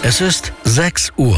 Es ist 6 Uhr.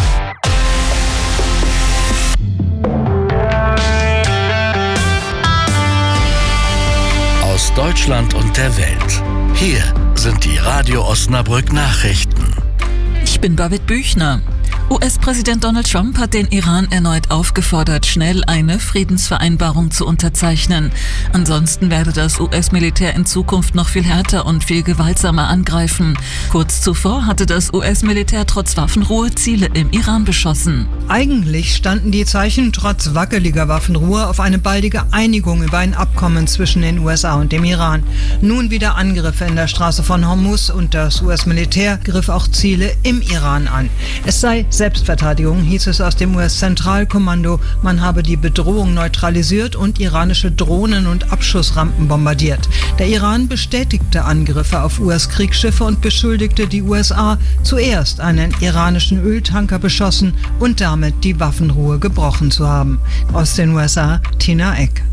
Aus Deutschland und der Welt. Hier sind die Radio Osnabrück Nachrichten. Ich bin Babette Büchner. US-Präsident Donald Trump hat den Iran erneut aufgefordert, schnell eine Friedensvereinbarung zu unterzeichnen. Ansonsten werde das US-Militär in Zukunft noch viel härter und viel gewaltsamer angreifen. Kurz zuvor hatte das US-Militär trotz Waffenruhe Ziele im Iran beschossen. Eigentlich standen die Zeichen trotz wackeliger Waffenruhe auf eine baldige Einigung über ein Abkommen zwischen den USA und dem Iran. Nun wieder Angriffe in der Straße von Hormuz und das US-Militär griff auch Ziele im Iran an. Es sei Selbstverteidigung, hieß es aus dem US-Zentralkommando. Man habe die Bedrohung neutralisiert und iranische Drohnen und Abschussrampen bombardiert. Der Iran bestätigte Angriffe auf US-Kriegsschiffe und beschuldigte die USA, zuerst einen iranischen Öltanker beschossen und damit die Waffenruhe gebrochen zu haben. Aus den USA, Tina Eck.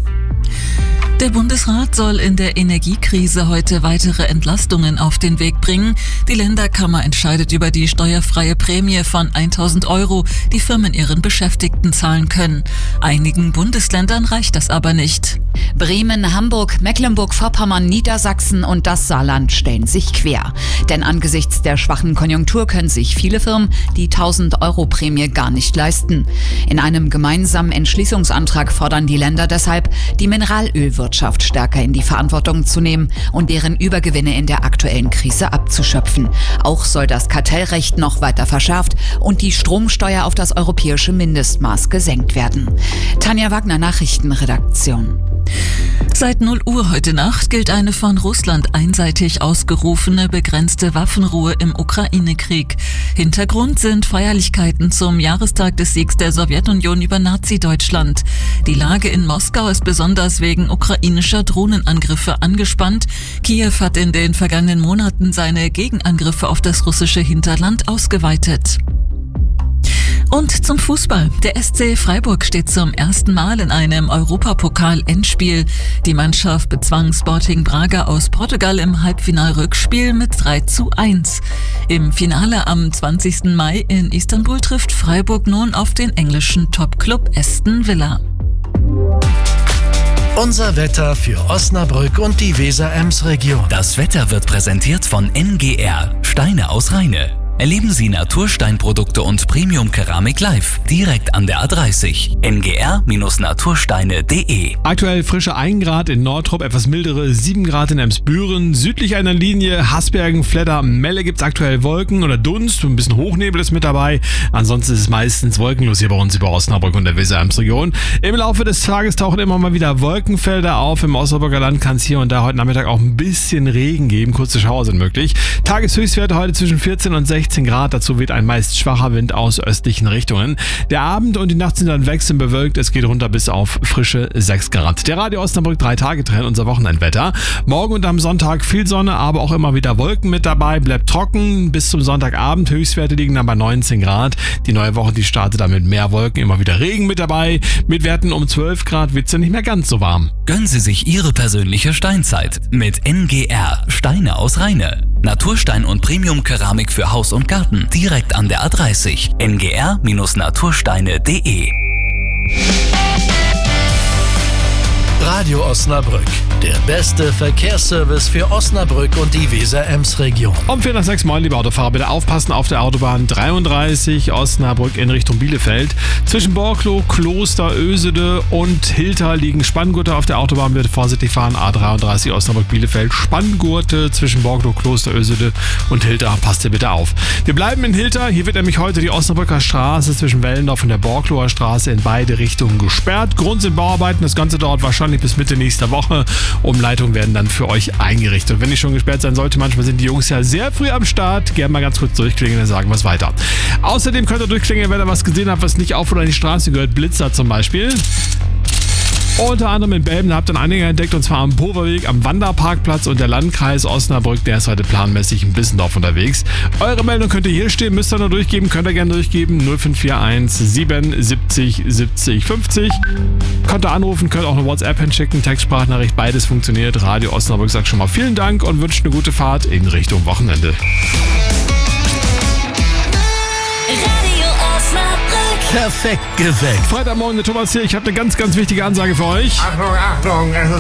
Der Bundesrat soll in der Energiekrise heute weitere Entlastungen auf den Weg bringen. Die Länderkammer entscheidet über die steuerfreie Prämie von 1.000 €, die Firmen ihren Beschäftigten zahlen können. Einigen Bundesländern reicht das aber nicht. Bremen, Hamburg, Mecklenburg-Vorpommern, Niedersachsen und das Saarland stellen sich quer. Denn angesichts der schwachen Konjunktur können sich viele Firmen die 1.000 € Prämie gar nicht leisten. In einem gemeinsamen Entschließungsantrag fordern die Länder deshalb, die Mineralölwirtschaft stärker in die Verantwortung zu nehmen und deren Übergewinne in der aktuellen Krise abzuschöpfen. Auch soll das Kartellrecht noch weiter verschärft und die Stromsteuer auf das europäische Mindestmaß gesenkt werden. Tanja Wagner, Nachrichtenredaktion. Seit 0 Uhr heute Nacht gilt eine von Russland einseitig ausgerufene begrenzte Waffenruhe im Ukraine-Krieg. Hintergrund sind Feierlichkeiten zum Jahrestag des Siegs der Sowjetunion über Nazi-Deutschland. Die Lage in Moskau ist besonders wegen ukrainischer Drohnenangriffe angespannt. Kiew hat in den vergangenen Monaten seine Gegenangriffe auf das russische Hinterland ausgeweitet. Und zum Fußball. Der SC Freiburg steht zum ersten Mal in einem Europapokal-Endspiel. Die Mannschaft bezwang Sporting Braga aus Portugal im Halbfinal-Rückspiel mit 3:1. Im Finale am 20. Mai in Istanbul trifft Freiburg nun auf den englischen Topclub Aston Villa. Unser Wetter für Osnabrück und die Weser-Ems-Region. Das Wetter wird präsentiert von NGR, Steine aus Rheine. Erleben Sie Natursteinprodukte und Premium-Keramik live, direkt an der A30. ngr-natursteine.de. Aktuell frische 1 Grad in Nordtrup, etwas mildere 7 Grad in Emsbüren. Südlich einer Linie Hasbergen, Fledder, Melle gibt es aktuell Wolken oder Dunst. Ein bisschen Hochnebel ist mit dabei. Ansonsten ist es meistens wolkenlos hier bei uns über Osnabrück und der Weser-Ems-Region. Im Laufe des Tages tauchen immer mal wieder Wolkenfelder auf. Im Osnabrücker Land kann es hier und da heute Nachmittag auch ein bisschen Regen geben. Kurze Schauer sind möglich. Tageshöchstwerte heute zwischen 14 und 16 Grad, dazu weht ein meist schwacher Wind aus östlichen Richtungen. Der Abend und die Nacht sind dann wechselnd bewölkt, es geht runter bis auf frische 6 Grad. Der Radio Osnabrück 3-Tage-Trend, unser Wochenendwetter. Morgen und am Sonntag viel Sonne, aber auch immer wieder Wolken mit dabei, bleibt trocken bis zum Sonntagabend. Höchstwerte liegen dann bei 19 Grad. Die neue Woche, die startet dann mit mehr Wolken, immer wieder Regen mit dabei. Mit Werten um 12 Grad wird es ja nicht mehr ganz so warm. Gönnen Sie sich Ihre persönliche Steinzeit mit NGR, Steine aus Rheine. Naturstein und Premium-Keramik für Haus und Garten, direkt an der A30. ngr-natursteine.de. Radio Osnabrück, der beste Verkehrsservice für Osnabrück und die Weser-Ems-Region. Um 5:45, moin, liebe Autofahrer, bitte aufpassen auf der Autobahn 33 Osnabrück in Richtung Bielefeld. Zwischen Borklow, Kloster, Ösede und Hilter liegen Spanngurte auf der Autobahn. Bitte vorsichtig fahren, A33 Osnabrück-Bielefeld. Spanngurte zwischen Borklow, Kloster, Ösede und Hilter. Passt ihr bitte auf. Wir bleiben in Hilter. Hier wird nämlich heute die Osnabrücker Straße zwischen Wellendorf und der Borklower Straße in beide Richtungen gesperrt. Grund sind Bauarbeiten. Das Ganze dauert wahrscheinlich bis Mitte nächster Woche. Umleitungen werden dann für euch eingerichtet. Und wenn die schon gesperrt sein sollte, manchmal sind die Jungs ja sehr früh am Start. Gerne mal ganz kurz durchklingeln, dann sagen wir es weiter. Außerdem könnt ihr durchklingeln, wenn ihr was gesehen habt, was nicht auf oder in die Straße gehört. Blitzer zum Beispiel. Unter anderem in Belben habt ihr einige entdeckt, und zwar am Poverweg, am Wanderparkplatz, und der Landkreis Osnabrück, der ist heute planmäßig in Bissendorf unterwegs. Eure Meldung könnt ihr hier stehen, müsst ihr nur durchgeben, könnt ihr gerne durchgeben, 0541 77 70 50. Könnt ihr anrufen, könnt auch eine WhatsApp hinschicken, Textsprachnachricht, beides funktioniert. Radio Osnabrück sagt schon mal vielen Dank und wünscht eine gute Fahrt in Richtung Wochenende. Perfekt geweckt. Freitagmorgen, der Thomas hier. Ich habe eine ganz, ganz wichtige Ansage für euch. Achtung, Achtung, es ist